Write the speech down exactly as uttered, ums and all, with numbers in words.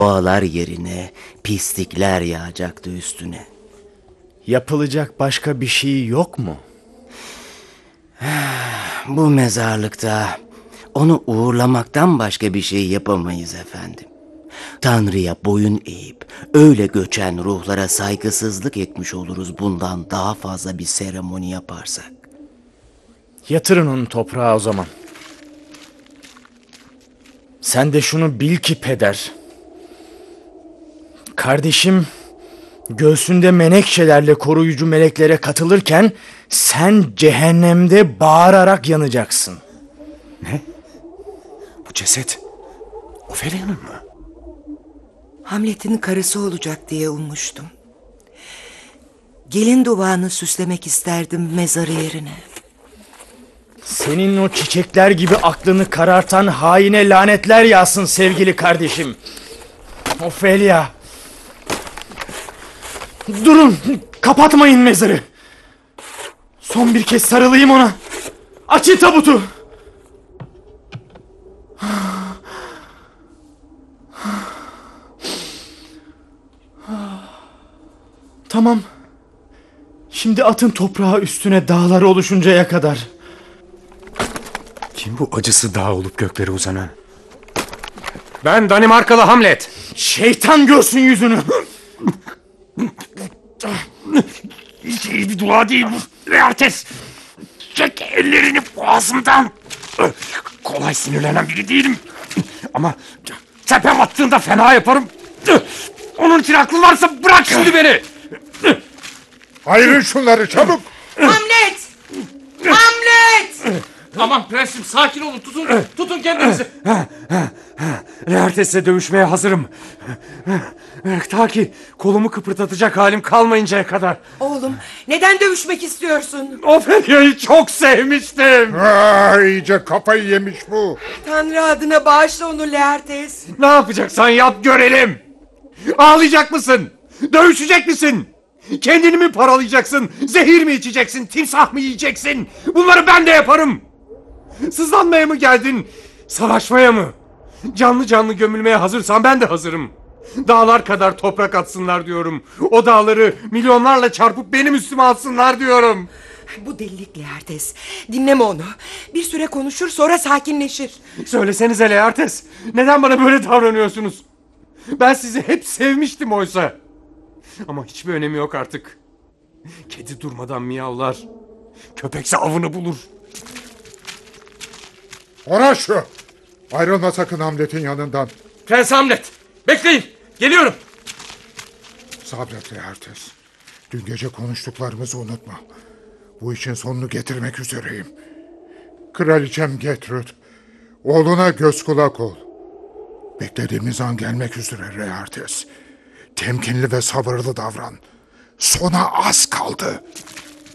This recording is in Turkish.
Dualar yerine pislikler yağacaktı üstüne. Yapılacak başka bir şey yok mu? Bu mezarlıkta onu uğurlamaktan başka bir şey yapamayız efendim. Tanrı'ya boyun eğip öyle göçen ruhlara saygısızlık etmiş oluruz bundan daha fazla bir seremoni yaparsak. Yatırın onu toprağa o zaman. Sen de şunu bil ki peder. Kardeşim göğsünde menekşelerle koruyucu meleklere katılırken sen cehennemde bağırarak yanacaksın. Ne? Bu ceset Ophelia'nın mı? Hamlet'in karısı olacak diye ummuştum. Gelin duvağını süslemek isterdim mezarı yerine. Senin o çiçekler gibi aklını karartan haine lanetler yağsın sevgili kardeşim. Ophelia. Durun, kapatmayın mezarı. Son bir kez sarılayım ona. Açın tabutu. Tamam. Şimdi atın toprağı üstüne dağlar oluşuncaya kadar. Kim bu acısı dağ olup göklere uzanan? Ben Danimarkalı Hamlet. Şeytan görsün yüzünü. Hiç iyi bir dua değil bu. Laertes. Çek ellerini boğazımdan. Kolay sinirlenen biri değilim. Ama tepem attığında fena yaparım. Onun için aklın varsa bırak şimdi beni. Ayırın şunları çabuk. Hamlet! Hamlet! Aman prensim sakin olun, tutun tutun kendinizi. Laertes'le dövüşmeye hazırım. Ta ki kolumu kıpırdatacak halim kalmayıncaya kadar. Oğlum neden dövüşmek istiyorsun? Ophelia'yı çok sevmiştim. Aa, iyice kafayı yemiş bu. Tanrı adına bağışla onu Laertes. Ne yapacaksan yap görelim. Ağlayacak mısın? Dövüşecek misin? Kendini mi paralayacaksın? Zehir mi içeceksin? Timsah mı yiyeceksin? Bunları ben de yaparım. Sızlanmaya mı geldin? Savaşmaya mı? Canlı canlı gömülmeye hazırsan ben de hazırım. Dağlar kadar toprak atsınlar diyorum. O dağları milyonlarla çarpıp benim üstüme atsınlar diyorum. Bu delilik Laertes. Dinleme onu. Bir süre konuşur sonra sakinleşir. Söylesenize Laertes. Neden bana böyle davranıyorsunuz? Ben sizi hep sevmiştim oysa. Ama hiçbir önemi yok artık. Kedi durmadan miyavlar. Köpekse avını bulur. Ona şu. Ayrılma sakın Hamlet'in yanından. Prens Hamlet, bekleyin, geliyorum. Sabret Laertes. Dün gece konuştuklarımızı unutma. Bu işin sonunu getirmek üzereyim. Kraliçem Gertrude, oğluna göz kulak ol. Beklediğimiz an gelmek üzere Laertes. Temkinli ve sabırlı davran. Sona az kaldı.